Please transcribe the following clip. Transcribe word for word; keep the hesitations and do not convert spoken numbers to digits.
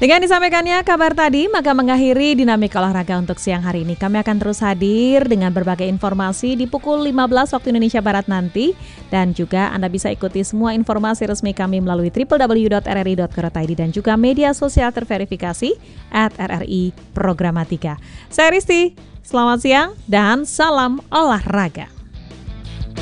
Dengan disampaikannya kabar tadi, maka mengakhiri dinamika olahraga untuk siang hari ini. Kami akan terus hadir dengan berbagai informasi di pukul lima belas waktu Indonesia Barat nanti. Dan juga Anda bisa ikuti semua informasi resmi kami melalui w w w dot r r i dot co dot i d dan juga media sosial terverifikasi at r r i programatika. Saya Risti, selamat siang dan salam olahraga.